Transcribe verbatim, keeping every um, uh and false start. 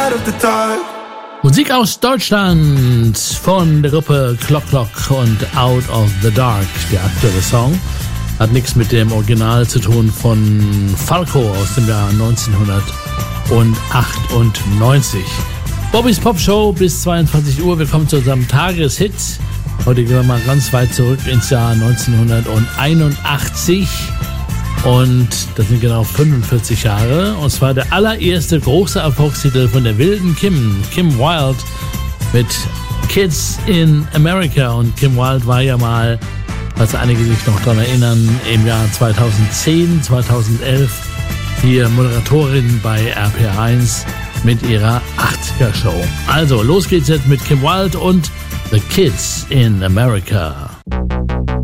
of the dark. Musik aus Deutschland von der Gruppe Clock Clock und Out of the Dark. Der aktuelle Song hat nichts mit dem Original zu tun von Falco aus dem Jahr neunzehnhundertachtundneunzig. Bobbys Pop Show bis zweiundzwanzig Uhr. Wir kommen zu unserem Tageshit. Heute gehen wir mal ganz weit zurück ins Jahr neunzehnhunderteinundachtzig. Und das sind genau fünfundvierzig Jahre. Und zwar der allererste große Erfolgstitel von der wilden Kim, Kim Wilde, mit Kids in America. Und Kim Wilde war ja mal, falls einige sich noch daran erinnern, im Jahr zweitausendzehn, zweitausendelf hier Moderatorin bei R P R eins mit ihrer achtziger Show. Also, los geht's jetzt mit Kim Wilde und The Kids in America.